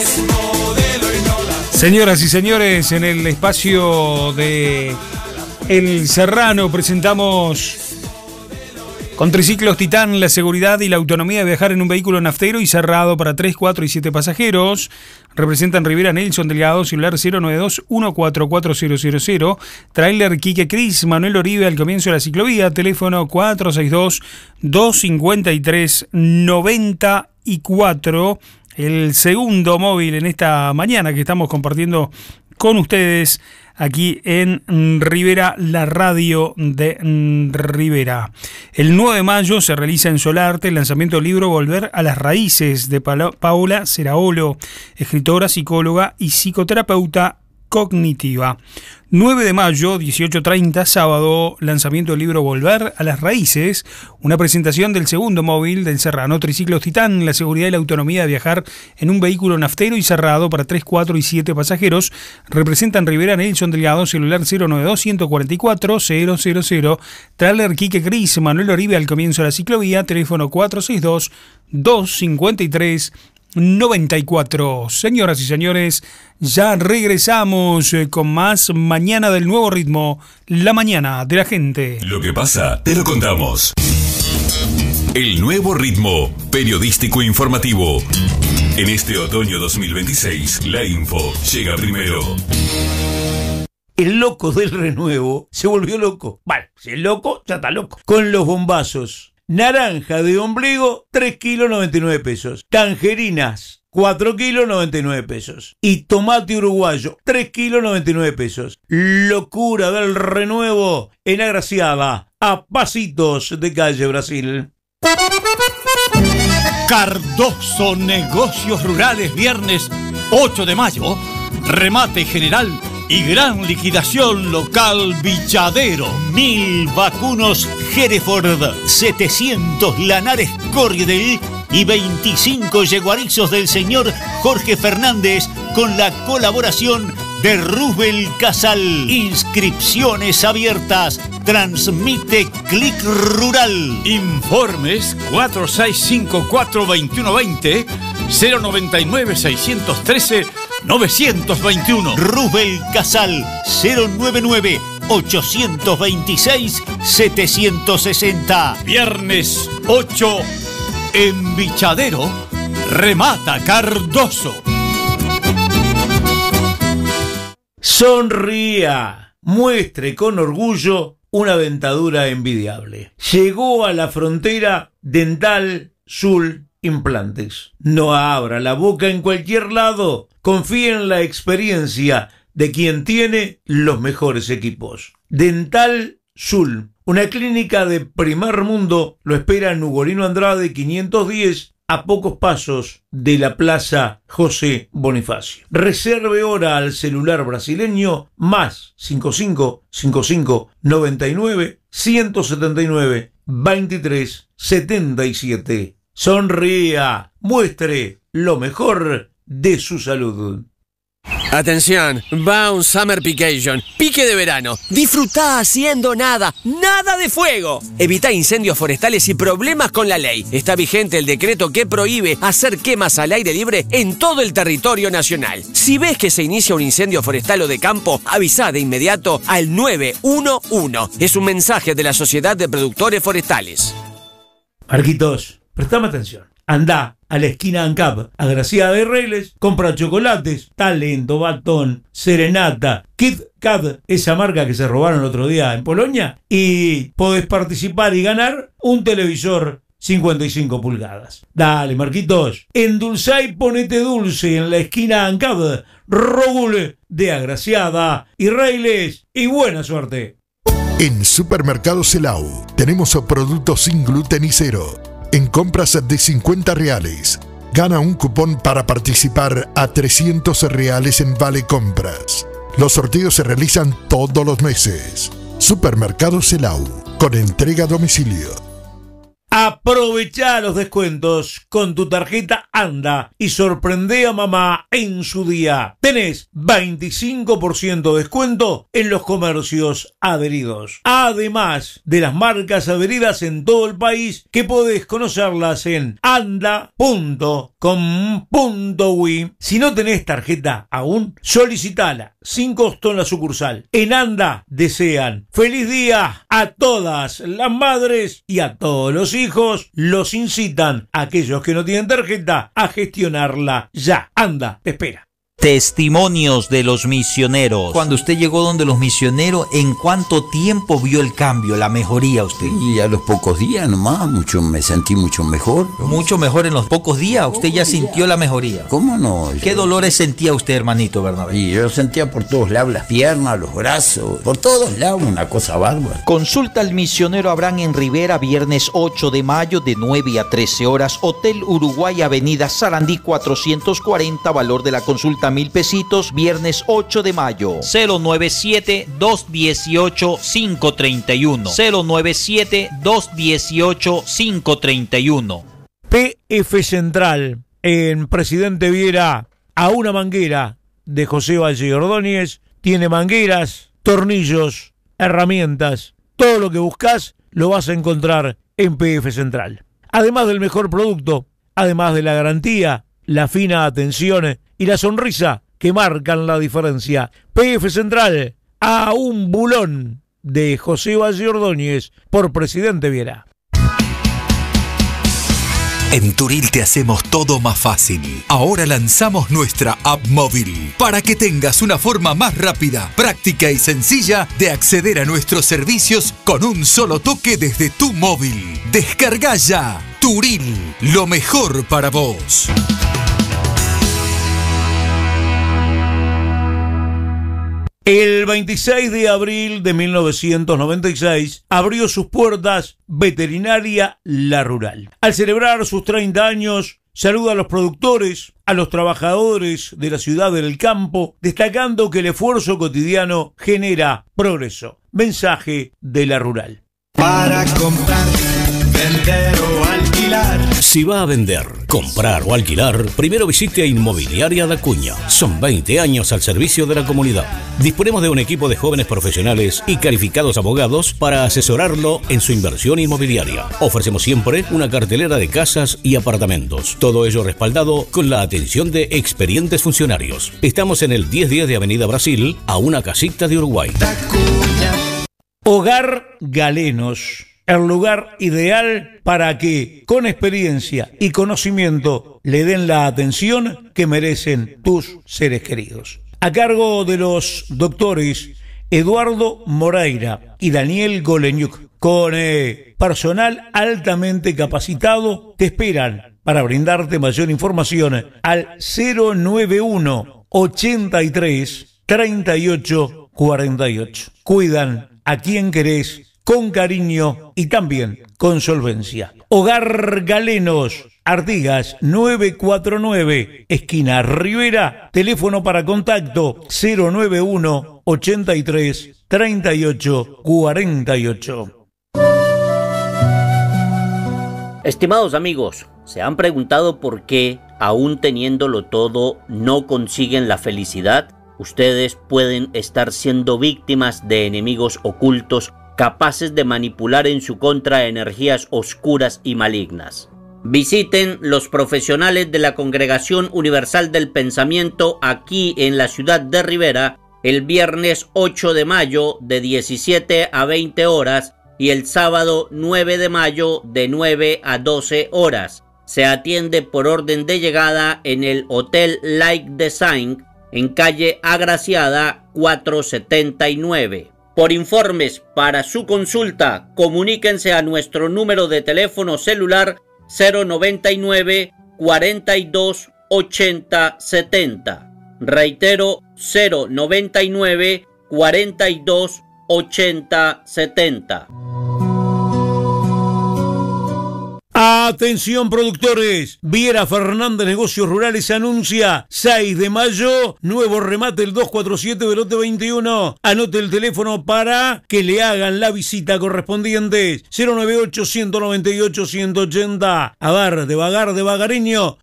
Señoras y señores, en el espacio de El Serrano presentamos con Triciclos Titán la seguridad y la autonomía de viajar en un vehículo naftero y cerrado para 3, 4 y 7 pasajeros. Representan Rivera Nelson Delgado, celular 092-144-000. Trailer Quique Cris, Manuel Oribe al comienzo de la ciclovía, teléfono 462-253-94. El segundo móvil en esta mañana que estamos compartiendo con ustedes aquí en Rivera, la radio de Rivera. El 9 de mayo se realiza en Solarte el lanzamiento del libro Volver a las Raíces de Paola Seraolo, escritora, psicóloga y psicoterapeuta cognitiva. 9 de mayo, 18:30, sábado, lanzamiento del libro Volver a las Raíces, una presentación del segundo móvil del Serrano, Triciclos Titán, la seguridad y la autonomía de viajar en un vehículo naftero y cerrado para 3, 4 y 7 pasajeros. Representan Rivera Nelson Delgado, celular 092-144-000. Trailer Quique Cris, Manuel Oribe al comienzo de la ciclovía, teléfono 462-253-94. Señoras y señores, ya regresamos con más Mañana del Nuevo Ritmo, la mañana de la gente. Lo que pasa, te lo contamos. El Nuevo Ritmo, periodístico informativo. En este otoño 2026, la info llega primero. El loco del renuevo se volvió loco. Bueno, si es loco, ya está loco. Con los bombazos. Naranja de ombligo, 3 kilos 99 pesos. Tangerinas, 4 kilos 99 pesos. Y tomate uruguayo, 3 kilos 99 pesos. Locura del renuevo en Agraciada, a pasitos de calle Brasil. Cardoso Negocios Rurales, viernes 8 de mayo. Remate general y gran liquidación local Bichadero. 1000 vacunos Hereford, 700 lanares Corriedale y 25 yeguarizos del señor Jorge Fernández con la colaboración de Rubel Casal. Inscripciones abiertas. Transmite Clic Rural. Informes 4654-2120 099-613-921. Rubel Casal 099-826-760. Viernes 8 en Bichadero. Remata Cardoso. Sonría, muestre con orgullo una dentadura envidiable. Llegó a la frontera Dental Sul Implantes. No abra la boca en cualquier lado. Confíe en la experiencia de quien tiene los mejores equipos. Dental Sul, una clínica de primer mundo, lo espera en Ugolino Andrade 510, a pocos pasos de la Plaza José Bonifacio. Reserve hora al celular brasileño más 55 55 99 179 23 77. Sonría, muestre lo mejor de su salud. Atención, va un Summer Vacation, pique de verano. Disfrutá haciendo nada, nada de fuego. Evita incendios forestales y problemas con la ley. Está vigente el decreto que prohíbe hacer quemas al aire libre en todo el territorio nacional. Si ves que se inicia un incendio forestal o de campo, avisa de inmediato al 911. Es un mensaje de la Sociedad de Productores Forestales. Marquitos, prestame atención. Andá a la esquina ANCAP, Agraciada de Reyes, compra chocolates, Talento, Batón, Serenata, Kit Kat, esa marca que se robaron el otro día en Polonia, y podés participar y ganar un televisor 55 pulgadas. Dale, Marquitos, endulzá y ponete dulce en la esquina ANCAP, Rogul de Agraciada y Reyes, y buena suerte. En Supermercado Celau tenemos productos sin gluten y cero. En compras de 50 reales, gana un cupón para participar a 300 reales en Vale Compras. Los sorteos se realizan todos los meses. Supermercado Celau, con entrega a domicilio. Aprovecha los descuentos con tu tarjeta ANDA y sorprende a mamá en su día. Tenés 25% de descuento en los comercios adheridos. Además de las marcas adheridas en todo el país, que podés conocerlas en anda.com.uy. Si no tenés tarjeta aún, solicitala sin costo en la sucursal. En ANDA desean feliz día a todas las madres y a todos los hijos. Los incitan a aquellos que no tienen tarjeta a gestionarla ya. ANDA te espera. Testimonios de los misioneros. Cuando usted llegó donde los misioneros, ¿en cuánto tiempo vio el cambio, la mejoría usted? Y a los pocos días nomás, me sentí mucho mejor. ¿Mucho mejor en los pocos días? ¿Usted ya sintió la mejoría? ¿Cómo no? ¿Qué dolores sentía usted, hermanito Bernabé? Y yo sentía por todos lados, las piernas, los brazos, por todos lados, una cosa bárbara. Consulta al misionero Abraham en Rivera, viernes 8 de mayo de 9 a 13 horas. Hotel Uruguay, Avenida Sarandí 440, valor de la consulta 1,000 pesitos, viernes 8 de mayo. 097-218-531. 097-218-531. PF Central, en Presidente Viera, a una manguera de José Valle Ordóñez. Tiene mangueras, tornillos, herramientas. Todo lo que buscas lo vas a encontrar en PF Central. Además del mejor producto, además de la garantía, la fina atención y la sonrisa que marcan la diferencia. PF Central, a un bulón de José Valle Ordóñez por Presidente Viera. En Turil te hacemos todo más fácil. Ahora lanzamos nuestra app móvil para que tengas una forma más rápida, práctica y sencilla de acceder a nuestros servicios con un solo toque desde tu móvil. Descarga ya Turil, lo mejor para vos. El 26 de abril de 1996 abrió sus puertas Veterinaria La Rural. Al celebrar sus 30 años, saluda a los productores, a los trabajadores de la ciudad del campo, destacando que el esfuerzo cotidiano genera progreso. Mensaje de La Rural. Para comprar, vender o alquilar. Si va a vender, comprar o alquilar, primero visite a Inmobiliaria La Cuña. Son 20 años al servicio de la comunidad. Disponemos de un equipo de jóvenes profesionales y calificados abogados para asesorarlo en su inversión inmobiliaria. Ofrecemos siempre una cartelera de casas y apartamentos. Todo ello respaldado con la atención de experientes funcionarios. Estamos en el 1010 de Avenida Brasil, a una casita de Uruguay. Hogar Galenos, el lugar ideal para que, con experiencia y conocimiento, le den la atención que merecen tus seres queridos. A cargo de los doctores Eduardo Moreira y Daniel Goleñuk, con personal altamente capacitado, te esperan para brindarte mayor información al 091 83 38 48. Cuidan a quien querés con cariño y también con solvencia. Hogar Galenos, Artigas 949, esquina Rivera. Teléfono para contacto 091 83 38 48. Estimados amigos, ¿se han preguntado por qué, aún teniéndolo todo, no consiguen la felicidad? Ustedes pueden estar siendo víctimas de enemigos ocultos capaces de manipular en su contra energías oscuras y malignas. Visiten los profesionales de la Congregación Universal del Pensamiento aquí en la ciudad de Rivera el viernes 8 de mayo de 17 a 20 horas y el sábado 9 de mayo de 9 a 12 horas. Se atiende por orden de llegada en el Hotel Lake Design en calle Agraciada 479. Por informes para su consulta, comuníquense a nuestro número de teléfono celular 099 42 80 70. Reitero, 099 42 80 70. Atención productores, Viera Fernández Negocios Rurales anuncia 6 de mayo, nuevo remate el 247 del lote 21. Anote el teléfono para que le hagan la visita correspondiente. 098-198-180. Abar de Vagar de Vagareño,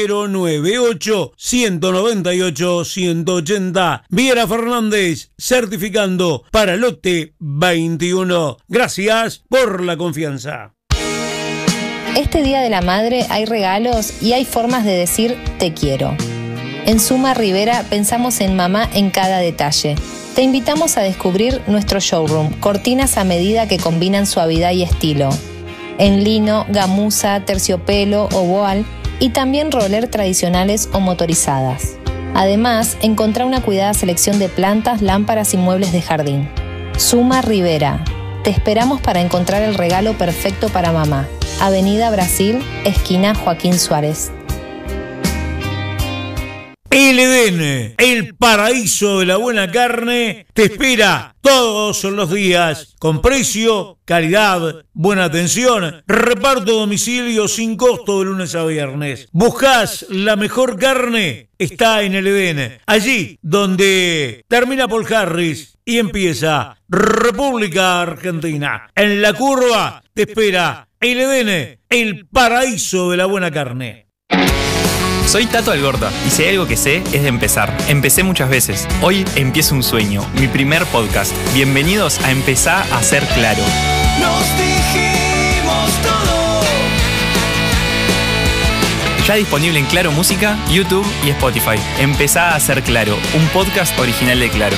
098-198-180. Viera Fernández, certificando para lote 21. Gracias por la confianza. Este Día de la Madre hay regalos y hay formas de decir te quiero. En Suma Rivera pensamos en mamá en cada detalle. Te invitamos a descubrir nuestro showroom, cortinas a medida que combinan suavidad y estilo. En lino, gamuza, terciopelo o voal y también roller tradicionales o motorizadas. Además, encontrá una cuidada selección de plantas, lámparas y muebles de jardín. Suma Rivera. Te esperamos para encontrar el regalo perfecto para mamá. Avenida Brasil, esquina Joaquín Suárez. El Edén, el paraíso de la buena carne, te espera todos los días, con precio, calidad, buena atención, reparto a domicilio sin costo de lunes a viernes. ¿Buscás la mejor carne? Está en el Edén, allí donde termina Paul Harris y empieza República Argentina. En la curva te espera el Edén, el paraíso de la buena carne. Soy Tato Algorta y si hay algo que sé es de empezar. Empecé muchas veces. Hoy empiezo un sueño, mi primer podcast. Bienvenidos a Empezá a Ser Claro. Nos dijimos todo. Ya disponible en Claro Música, YouTube y Spotify. Empezá a Ser Claro, un podcast original de Claro.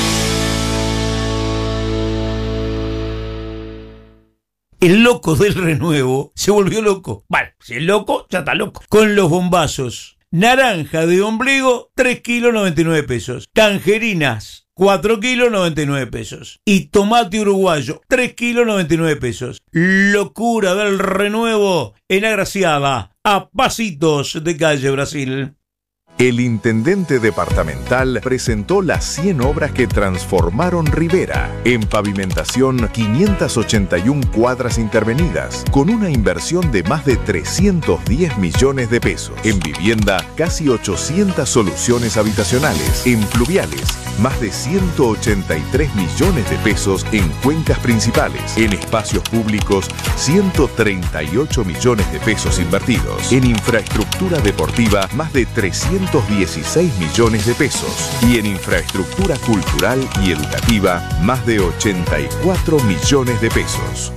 El loco del renuevo se volvió loco. Vale, si es loco, ya está loco. Con los bombazos. Naranja de ombligo, 3 kilos 99 pesos. Tangerinas, 4 kilos 99 pesos. Y tomate uruguayo, 3 kilos 99 pesos. Locura del renuevo en Agraciada, a pasitos de calle Brasil. El intendente departamental presentó las 100 obras que transformaron Rivera. En pavimentación, 581 cuadras intervenidas, con una inversión de más de 310 millones de pesos. En vivienda, casi 800 soluciones habitacionales. En fluviales, más de 183 millones de pesos en cuencas principales. En espacios públicos, 138 millones de pesos invertidos. En infraestructura deportiva, más de 316 millones de pesos. Y en infraestructura cultural y educativa, más de 84 millones de pesos.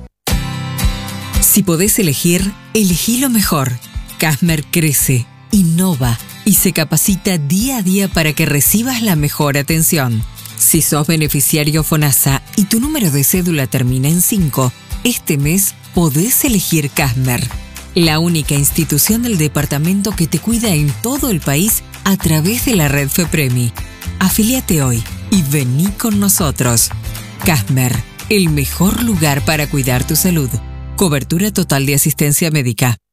Si podés elegir, elegí lo mejor. Casmer crece, innova y se capacita día a día para que recibas la mejor atención. Si sos beneficiario FONASA y tu número de cédula termina en 5, este mes podés elegir Casmer, la única institución del departamento que te cuida en todo el país a través de la red FEPREMI. Afíliate hoy y vení con nosotros. Casmer, el mejor lugar para cuidar tu salud. Cobertura total de asistencia médica.